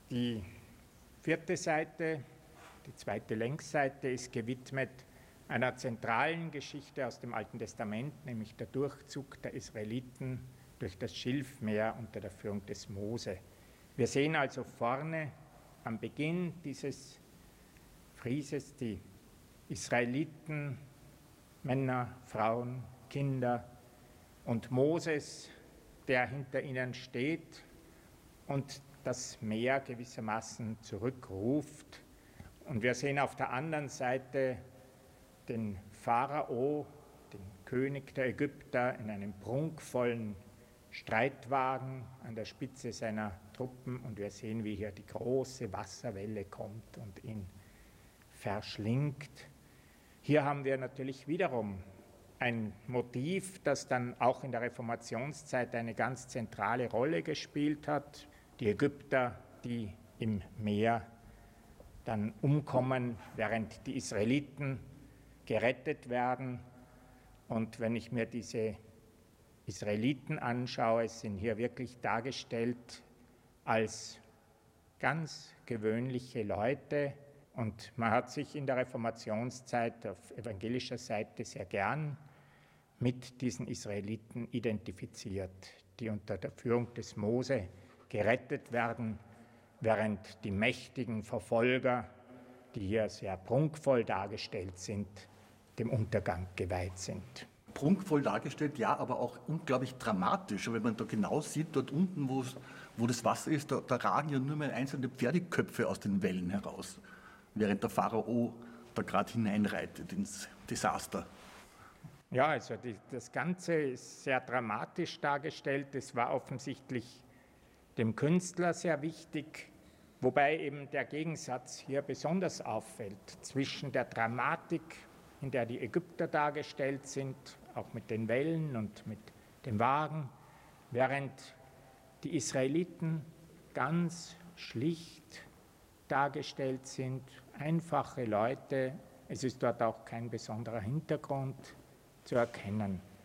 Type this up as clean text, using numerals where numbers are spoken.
Die vierte Seite, die zweite Längsseite, ist gewidmet einer zentralen Geschichte aus dem Alten Testament, nämlich der Durchzug der Israeliten durch das Schilfmeer unter der Führung des Mose. Wir sehen also vorne am Beginn dieses Frieses die Israeliten, Männer, Frauen, Kinder und Moses, der hinter ihnen steht und das Meer gewissermaßen zurückruft. Und wir sehen auf der anderen Seite den Pharao, den König der Ägypter, in einem prunkvollen Streitwagen an der Spitze seiner Truppen. Und wir sehen, wie hier die große Wasserwelle kommt und ihn verschlingt. Hier haben wir natürlich wiederum ein Motiv, das dann auch in der Reformationszeit eine ganz zentrale Rolle gespielt hat. Die Ägypter, die im Meer dann umkommen, während die Israeliten gerettet werden. Und wenn ich mir diese Israeliten anschaue, sind hier wirklich dargestellt als ganz gewöhnliche Leute. Und man hat sich in der Reformationszeit auf evangelischer Seite sehr gern mit diesen Israeliten identifiziert, die unter der Führung des Mose gerettet werden, während die mächtigen Verfolger, die hier sehr prunkvoll dargestellt sind, dem Untergang geweiht sind. Prunkvoll dargestellt, ja, aber auch unglaublich dramatisch. Und wenn man da genau sieht, dort unten, wo das Wasser ist, da ragen ja nur mehr einzelne Pferdeköpfe aus den Wellen heraus, während der Pharao da gerade hineinreitet ins Desaster. Ja, also das Ganze ist sehr dramatisch dargestellt. Es war offensichtlich dem Künstler sehr wichtig, wobei eben der Gegensatz hier besonders auffällt zwischen der Dramatik, in der die Ägypter dargestellt sind, auch mit den Wellen und mit dem Wagen, während die Israeliten ganz schlicht dargestellt sind, einfache Leute. Es ist dort auch kein besonderer Hintergrund zu erkennen.